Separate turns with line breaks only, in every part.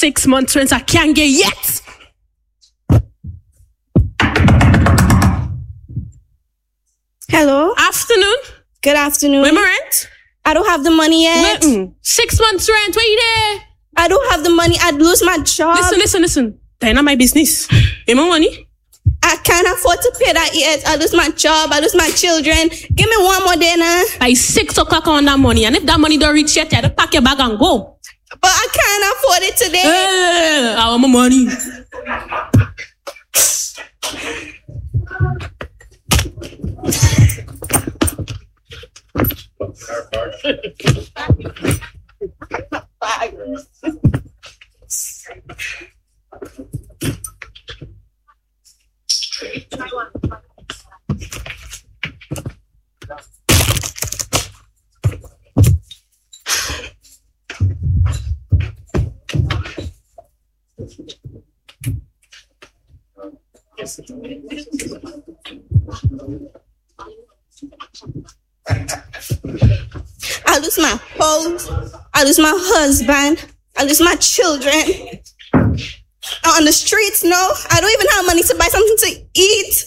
6 months rent I can't get yet.
Hello?
Afternoon.
Good afternoon.
Where my rent?
I don't have the money yet.
6 months rent. Where you there?
I don't have the money. I'd lose my job.
Listen. That's not my business. You my money?
I can't afford to pay that yet. I lose my job. I lose my children. Give me one more day now.
By 6 o'clock on that money. And if that money don't reach yet, you have to pack your bag and go.
But I can't afford it today.
I want my money.
I lose my house. I lose my husband. I lose my children. On the streets, no. I don't even have money to buy something to eat.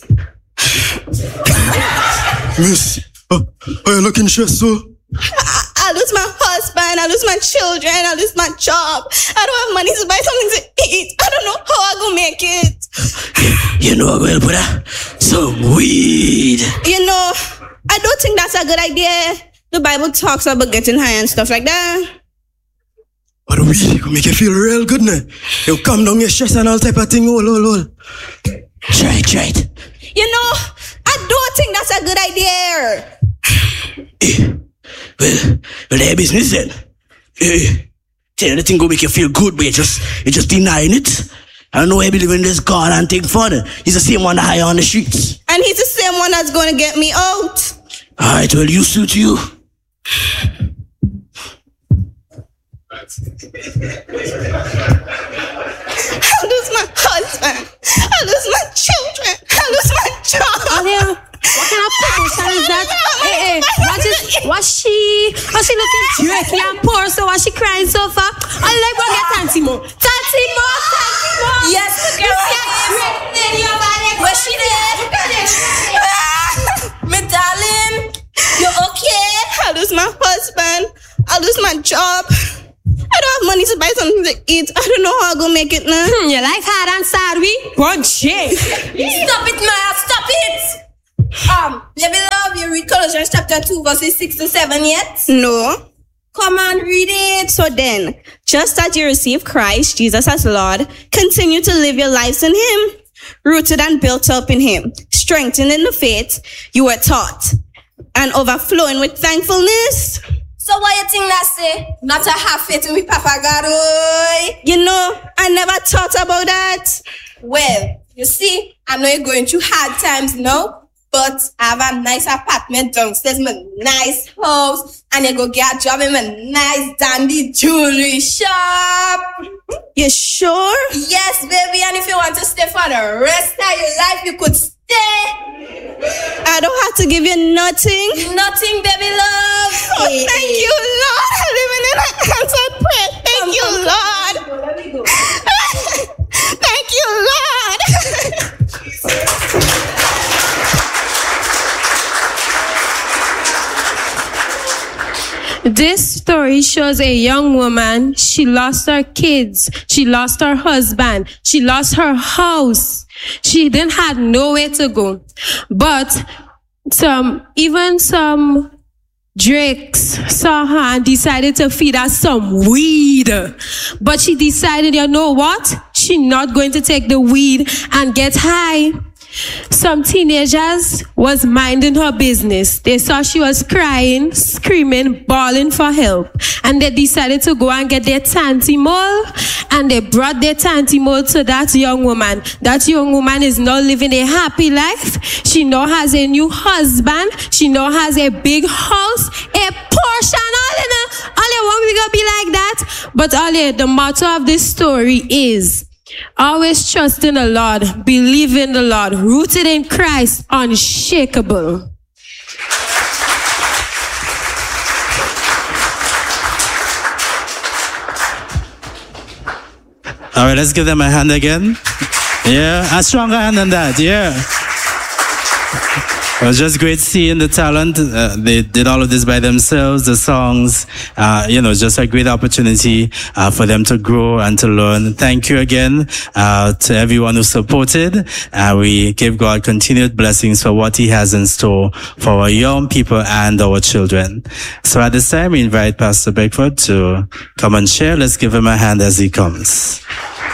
Miss, are you looking stressed, so?
I lose my husband. I lose my children. I lose my job. I don't have money to buy something to eat. I don't know how I'm gonna make it.
You know, well, put some weed.
You know, I don't think that's a good idea. The Bible talks about getting high and stuff like that.
But weed will make you feel real good, now. You calm down your stress and all type of thing. Try it.
You know, I don't think that's a good idea.
Well, their business then. Tell you the thing go make you feel good, but you just denying it. I don't know why you believe in this God and think further. He's the same one that hire on the streets.
And he's the same one that's going to get me out.
Alright, well, you suit you.
I lose my husband. I lose my children. I lose my job.
Alia, what kind of promotion is that? What's she looking jerky and poor, so why she crying so far? I like what get Tantimo. Tantimo.
Yes, girl. Where's she there? My darling, you okay? I lose my husband. I lose my job. I don't have money to buy something to eat. I don't know how I'm gonna make it now.
Your life hard and sad, we? Bunchy.
Stop it, Maya. Stop it. Baby love, you read Colossians chapter 2, verses 6 to 7 yet? No. Come on, read it. So then, just as you receive Christ, Jesus as Lord, continue to live your lives in Him, rooted and built up in Him, strengthened in the faith you were taught, and overflowing with thankfulness. So what you think that say? Not to have faith in Papa God, oi? You know, I never thought about that. Well, you see, I know you're going through hard times now, but I have a nice apartment downstairs, my nice house, and you go get a job in my nice dandy jewelry shop. You sure? Yes, baby, and if you want to stay for the rest of your life, you could stay. I don't have to give you nothing. Nothing, baby love. Oh, thank you, Lord. I'm living in an answered prayer. Thank you, Lord. Let me go. Thank you, Lord.
This story shows a young woman. She lost her kids. She lost her husband. She lost her house. She didn't have nowhere to go. But some drakes saw her and decided to feed her some weed. But she decided, you know what? She's not going to take the weed and get high. Some teenagers was minding her business. They saw she was crying, screaming, bawling for help. And they decided to go and get their Tantimol. And they brought their Tantimol to that young woman. That young woman is now living a happy life. She now has a new husband. She now has a big house, a Porsche, and all we gonna be like that. But the motto of this story is, always trust in the Lord, believe in the Lord, rooted in Christ, unshakable.
right, let's give them a hand again. Yeah, a stronger hand than that. Yeah. It was just great seeing the talent. They did all of this by themselves, the songs, just a great opportunity for them to grow and to learn. Thank you again to everyone who supported. We give God continued blessings for what He has in store for our young people and our children. So at this time, we invite Pastor Beckford to come and share. Let's give him a hand as he comes.